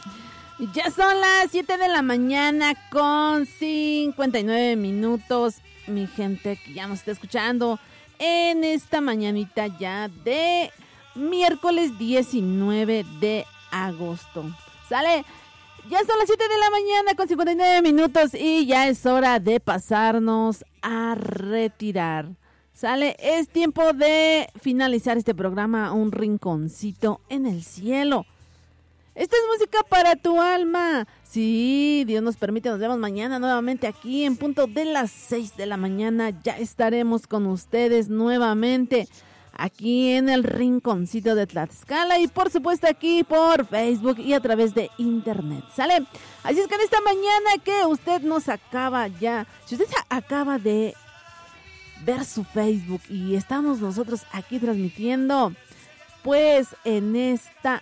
Ya son las 7 de la mañana con 59 minutos. Mi gente que ya nos está escuchando en esta mañanita ya de miércoles 19 de agosto. ¿Sale? Ya son las 7 de la mañana con 59 minutos y ya es hora de pasarnos a retirar. ¿Sale? Es tiempo de finalizar este programa, Un Rinconcito en el Cielo. Esta es música para tu alma. Sí, Dios nos permite, nos vemos mañana nuevamente aquí en punto de las 6 de la mañana. Ya estaremos con ustedes nuevamente aquí en el Rinconcito de Tlaxcala y por supuesto aquí por Facebook y a través de internet. ¿Sale? Así es que en esta mañana que usted nos acaba ya, si usted acaba de ver su Facebook y estamos nosotros aquí transmitiendo, pues en esta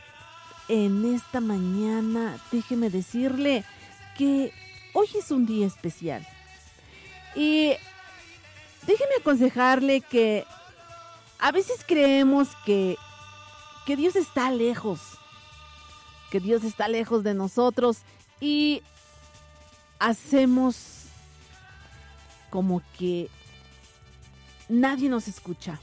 mañana, déjeme decirle que hoy es un día especial. Y déjeme aconsejarle que a veces creemos que Dios está lejos. Que Dios está lejos de nosotros y hacemos como que nadie nos escucha.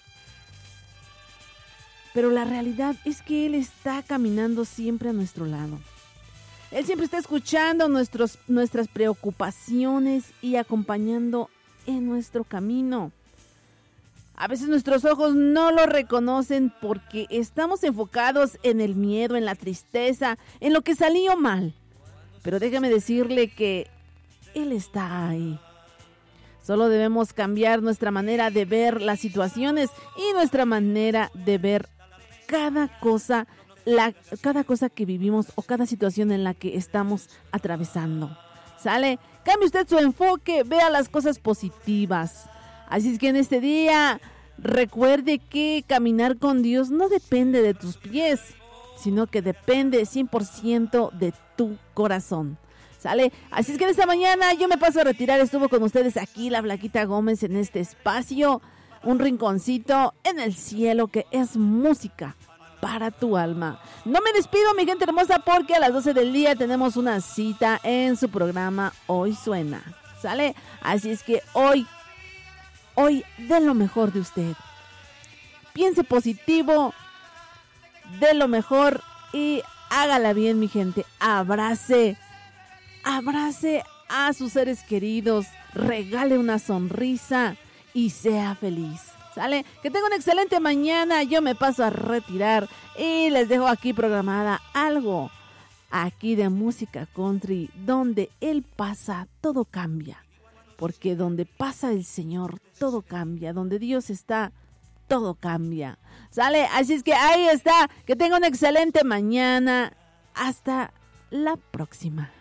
Pero la realidad es que Él está caminando siempre a nuestro lado. Él siempre está escuchando nuestras preocupaciones y acompañando en nuestro camino. A veces nuestros ojos no lo reconocen porque estamos enfocados en el miedo, en la tristeza, en lo que salió mal. Pero déjame decirle que Él está ahí. Solo debemos cambiar nuestra manera de ver las situaciones y nuestra manera de ver cada cosa que vivimos o cada situación en la que estamos atravesando. ¿Sale? Cambie usted su enfoque, vea las cosas positivas. Así es que en este día recuerde que caminar con Dios no depende de tus pies, sino que depende 100% de tu corazón. ¿Sale? Así es que en esta mañana yo me paso a retirar. Estuvo con ustedes aquí la Flaquita Gómez en este espacio, Un Rinconcito en el Cielo, que es música para tu alma. No me despido, mi gente hermosa, porque a las 12 del día tenemos una cita en su programa Hoy Suena. ¿Sale? Así es que hoy dé lo mejor de usted. Piense positivo, dé lo mejor y hágala bien, mi gente. Abrace a sus seres queridos, regale una sonrisa y sea feliz. ¿Sale? Que tenga una excelente mañana. Yo me paso a retirar y les dejo aquí programada algo aquí de música country, donde Él pasa, todo cambia. Porque donde pasa el Señor, todo cambia. Donde Dios está, todo cambia. ¿Sale? Así es que ahí está. Que tenga una excelente mañana. Hasta la próxima.